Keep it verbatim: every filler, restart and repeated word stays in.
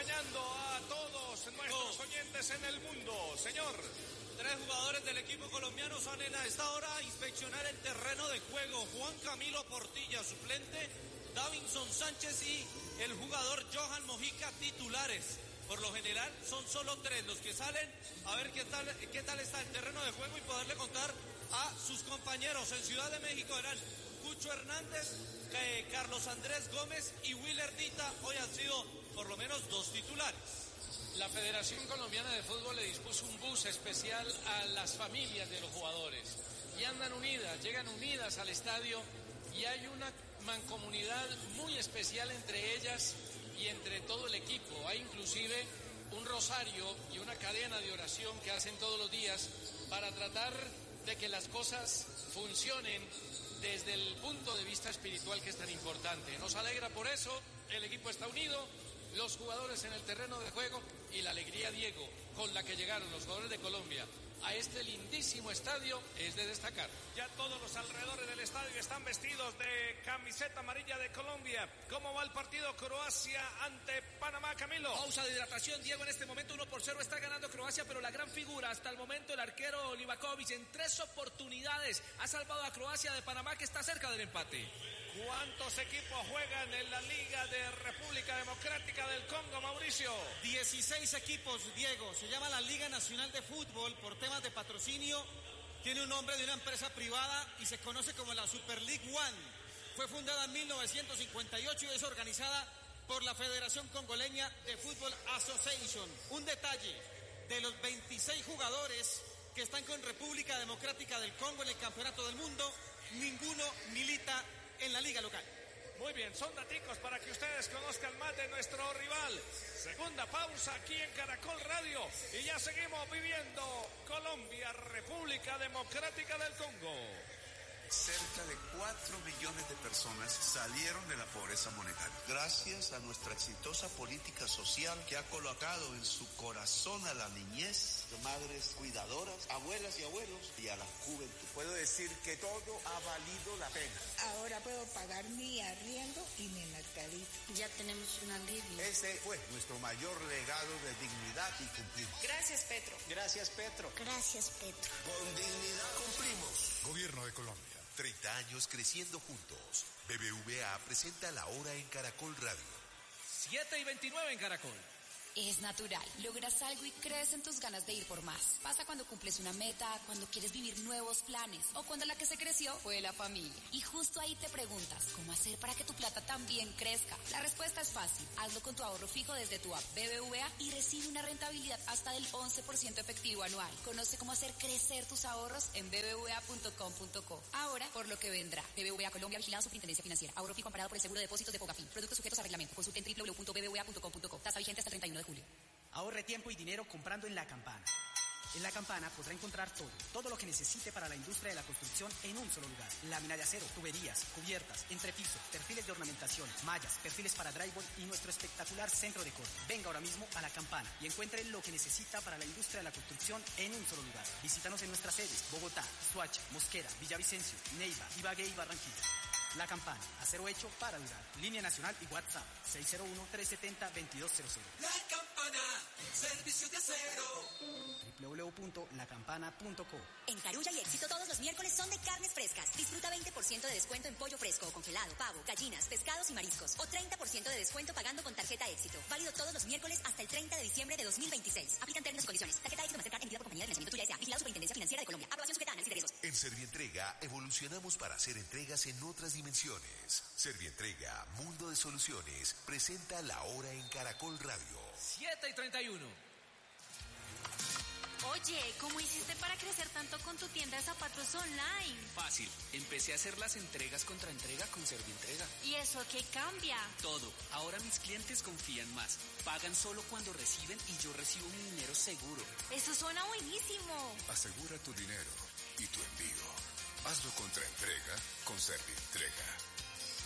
acompañando a todos nuestros oyentes en el mundo. Señor. Tres jugadores del equipo colombiano salen a esta hora a inspeccionar el terreno de juego. Juan Camilo Portilla, suplente, Davinson Sánchez y el jugador Johan Mojica, titulares. Por lo general son solo tres los que salen a ver qué tal, qué tal está el terreno de juego y poderle contar a sus compañeros. En Ciudad de México eran Cucho Hernández, eh, Carlos Andrés Gómez y Willer Dita. Hoy han sido por lo menos dos titulares. La Federación Colombiana de Fútbol le dispuso un bus especial a las familias de los jugadores y andan unidas, llegan unidas al estadio y hay una mancomunidad muy especial entre ellas y entre todo el equipo. Hay inclusive un rosario y una cadena de oración que hacen todos los días para tratar de que las cosas funcionen desde el punto de vista espiritual que es tan importante. Nos alegra por eso, el equipo está unido, los jugadores en el terreno de juego y la alegría, Diego, con la que llegaron los jugadores de Colombia a este lindísimo estadio es de destacar. Ya todos los alrededores del estadio están vestidos de camiseta amarilla de Colombia. ¿Cómo va el partido Croacia ante Panamá, Camilo? Pausa de hidratación, Diego. En este momento uno por cero está ganando Croacia, pero la gran figura hasta el momento, el arquero Livakovic, en tres oportunidades ha salvado a Croacia de Panamá, que está cerca del empate. ¿Cuántos equipos juegan en la Liga de República Democrática del Congo, Mauricio? dieciséis equipos, Diego. Se llama la Liga Nacional de Fútbol por temas de patrocinio. Tiene un nombre de una empresa privada y se conoce como la Super League One. Fue fundada en mil novecientos cincuenta y ocho y es organizada por la Federación Congoleña de Fútbol Association. Un detalle, de los veintiséis jugadores que están con República Democrática del Congo en el Campeonato del Mundo, ninguno milita en la liga local. Muy bien, son daticos para que ustedes conozcan más de nuestro rival. Segunda pausa aquí en Caracol Radio y ya seguimos viviendo Colombia, República Democrática del Congo. Cerca de cuatro millones de personas salieron de la pobreza monetaria gracias a nuestra exitosa política social que ha colocado en su corazón a la niñez, de madres cuidadoras, abuelas y abuelos y a la juventud. Puedo decir que todo ha valido la pena. Ahora puedo pagar mi arriendo y mi mercadito. Ya tenemos un alivio. Ese fue nuestro mayor legado de dignidad y cumplimos. Gracias, Petro. Gracias, Petro. Gracias, Petro. Con dignidad cumplimos. Gobierno de Colombia. treinta años creciendo juntos. B B V A presenta La Hora en Caracol Radio. siete y veintinueve en Caracol. Es natural, logras algo y crees en tus ganas de ir por más. Pasa cuando cumples una meta, cuando quieres vivir nuevos planes o cuando la que se creció fue la familia. Y justo ahí te preguntas, ¿cómo hacer para que tu plata también crezca? La respuesta es fácil, hazlo con tu ahorro fijo desde tu app B B V A y recibe una rentabilidad hasta del once por ciento efectivo anual. Conoce cómo hacer crecer tus ahorros en b b v a punto com punto co. Ahora, por lo que vendrá. B B V A Colombia, vigilado Superintendencia Financiera. Ahorro fijo amparado por el seguro de depósitos de Fogafín. Productos sujetos a reglamento. Consulte en w w w punto b b v a punto com punto co. Tasa vigente hasta el treinta y uno de julio. Ahorre tiempo y dinero comprando en La Campana. En La Campana podrá encontrar todo, todo lo que necesite para la industria de la construcción en un solo lugar. Lámina de acero, tuberías, cubiertas, entrepiso, perfiles de ornamentación, mallas, perfiles para drywall y nuestro espectacular centro de corte. Venga ahora mismo a La Campana y encuentre lo que necesita para la industria de la construcción en un solo lugar. Visítanos en nuestras sedes: Bogotá, Soacha, Mosquera, Villavicencio, Neiva, Ibagué y Barranquilla. La Campana, acero hecho para durar. Línea nacional y WhatsApp seis cero uno, tres siete cero, dos dos cero cero. La Campana, servicio de acero. w w w punto la campana punto co. En Carulla y Éxito todos los miércoles son de carnes frescas. Disfruta veinte por ciento de descuento en pollo fresco o congelado, pavo, gallinas, pescados y mariscos. O treinta por ciento de descuento pagando con tarjeta Éxito. Válido todos los miércoles hasta el treinta de diciembre de dos mil veintiséis. Aplican términos y condiciones. Tarjeta Éxito Mastercard emitida por compañía de financiamiento Tuya S A. Vigilado Superintendencia Financiera de Colombia. Aprobación sujeta a análisis de riesgos. En Servientrega evolucionamos para hacer entregas en otras dimensiones. Servientrega, Mundo de Soluciones, presenta La Hora en Caracol Radio. siete y treinta y uno. Oye, ¿cómo hiciste para crecer tanto con tu tienda de zapatos online? Fácil, empecé a hacer las entregas contra entrega con Servientrega. ¿Y eso qué cambia? Todo, ahora mis clientes confían más, pagan solo cuando reciben y yo recibo mi dinero seguro. Eso suena buenísimo. Asegura tu dinero y tu envío. Hazlo contra entrega con Servientrega.